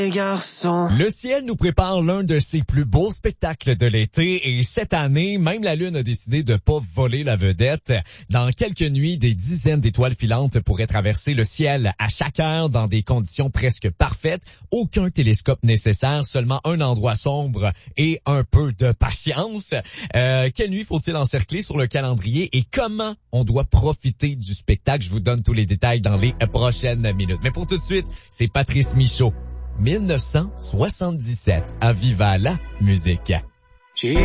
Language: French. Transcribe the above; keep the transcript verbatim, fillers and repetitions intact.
garçons. Le ciel nous prépare l'un de ses plus beaux spectacles de l'été et cette année, même la Lune a décidé de pas voler la vedette. Dans quelques nuits, des dizaines d'étoiles filantes pourraient traverser le ciel à chaque heure dans des conditions presque parfaites. Aucun télescope nécessaire, seulement un endroit sombre et un peu de patience. Euh, quelle nuit faut-il encercler sur le calendrier et comment on doit profiter du spectacle? Je vous donne tous les détails dans les prochaines minutes. Mais pour tout de suite, c'est Patrice Michaud. mille neuf cent soixante-dix-sept à Viva la musique.